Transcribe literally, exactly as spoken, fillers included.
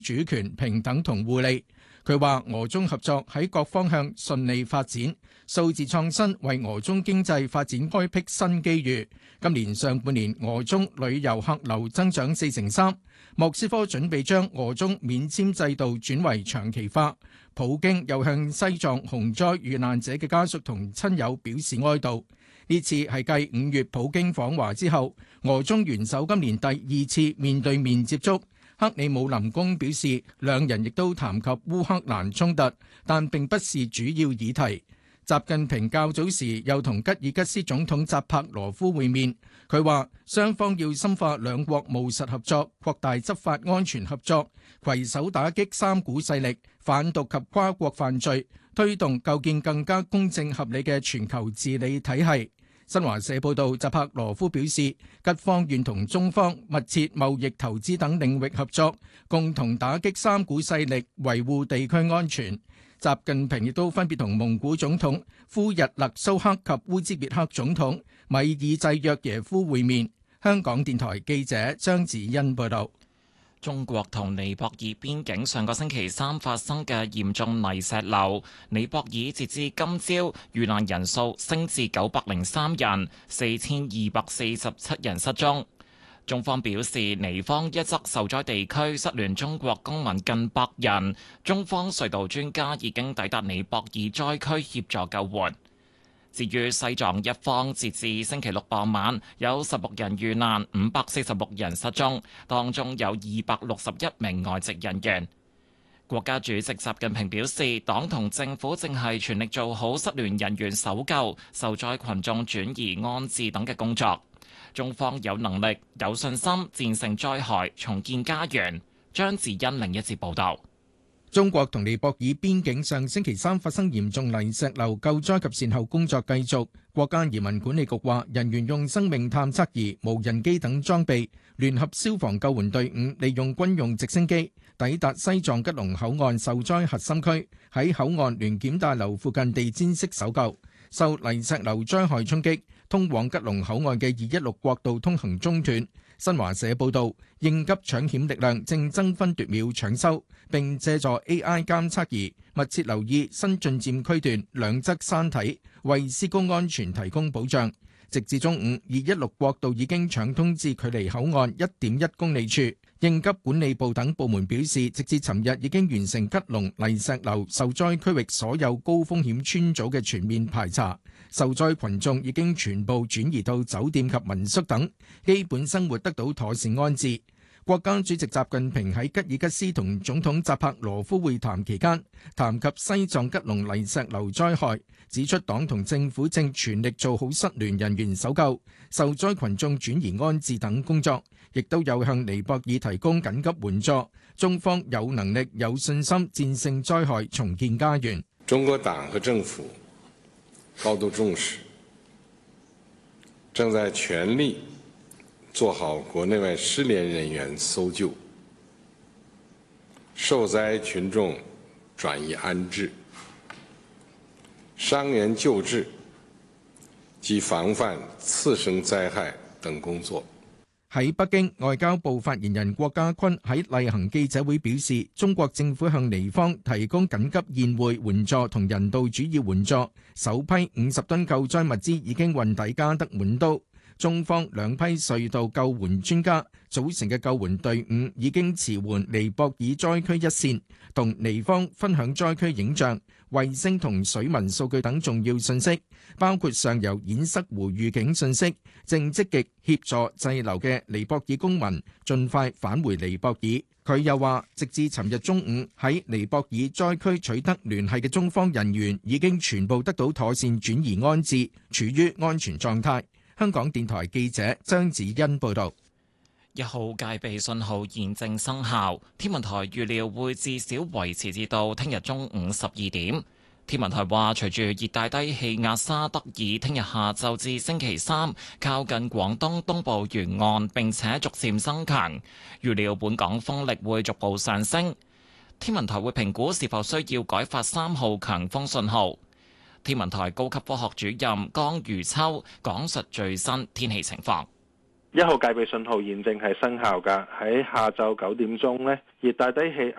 主權、平等同互利。佢話俄中合作喺各方向順利發展，數字創新為俄中經濟發展開闢新機遇。今年上半年俄中旅遊客流增長四成三。莫斯科準備將俄中免簽制度轉為長期化。普京又向西藏洪災遇難者嘅家屬同親友表示哀悼。呢次係繼五月普京訪華之後，俄中元首今年第二次面對面接觸。克里姆林宮表示，兩人亦都談及烏克蘭衝突，但並不是主要議題。習近平較早時又同吉爾吉斯總統扎帕羅夫會面，佢話雙方要深化兩國務實合作，擴大執法安全合作，攜手打擊三股勢力、販毒及跨國犯罪，推動構建更加公正合理嘅全球治理體系。新華社報道，扎帕羅夫表示，吉方願同中方密切貿易、投資等領域合作，共同打擊三股勢力，維護地區安全。習近平亦都分別同蒙古總統呼日勒蘇克及烏茲別克總統米爾濟約耶夫會面。香港電台記者張子欣報道。 中國同尼泊爾邊境上個星期三發生嘅嚴重泥石流，尼泊爾截至今朝遇難人數升至九百零三人，四千二百四十七人失蹤。中方表示，尼方一側受災地區失聯中國公民近百人，中方隧道專家已經抵達尼泊爾災區協助救援。至於西藏一方，截至星期六傍晚，有十六人遇難，五百四十六人失蹤，當中有二百六十一名外籍人員。國家主席習近平表示，黨同政府正係全力做好失聯人員搜救、受災群眾轉移安置等嘅工作。中方有能力、有信心戰勝災害、重建家園。張智欣另一節報導。 中國同尼泊爾邊境上星期三發生嚴重泥石流，救災及善後工作繼續。國家移民管理局話，人員用生命探測儀、無人機等裝備，聯合消防救援隊伍，利用軍用直升機抵達西藏吉隆口岸受災核心區，喺口岸聯檢大樓附近地毯式搜救。受泥石流災害衝擊，通往吉隆口岸嘅二一六國道通行中斷。新華社報道，應急搶險力量正爭分奪秒搶修，並借助 A I 監測儀密切留意新進佔區段兩側山體，為施工安全提供保障。直至中午，二一六國道已經搶通至距離口岸一點一公里處。應急管理部等部門表示，直至尋日已經完成吉隆泥石流受災區域所有高風險村組嘅全面排查，受災群眾已經全部轉移到酒店及民宿等，基本生活得到妥善安置。國家主席習近平喺吉爾吉斯同總統扎帕羅夫會談期間，談及西藏吉隆泥石流災害，指出黨同政府正全力做好失聯人員搜救、受災群眾轉移安置等工作，亦都有向尼泊爾提供緊急援助。中方有能力、有信心戰勝災害、重建家園。 中國黨和政府高度重視，正在全力做好國內外失聯人員搜救、受災群眾轉移安置、傷員救治及防範次生災害等工作。 喺北京，外交部發言人郭家坤喺例行記者會表示，中國政府向尼方提供緊急宴會援助同人道主義援助，首批五十噸救災物資已經運抵加德滿都。中方兩批隧道救援專家組成嘅救援隊伍已經馳援尼泊爾災區一線，同尼方分享災區影像、衛星同水文數據等重要信息，包括上游堰塞湖預警信息，正積極協助滯留嘅尼泊爾公民盡快返回尼泊爾。佢又話，直至尋日中午喺尼泊爾災區取得聯繫嘅中方人員已經全部得到妥善轉移安置，處於安全狀態。香港電台記者張子欣報道。 一號戒備信號現正生效，天文台預料會至少維持至到聽日中午十二點。天文台話，隨住熱帶低氣壓沙德爾聽日下晝至星期三靠近廣東東部沿岸，並且逐漸增強，預料本港風力會逐步上升。天文台會評估是否需要改發三號強風信號。天文台高級科學主任江如秋講述最新天氣情況。 一號戒備信號現正係生效㗎。喺下晝九點鐘呢，熱帶低氣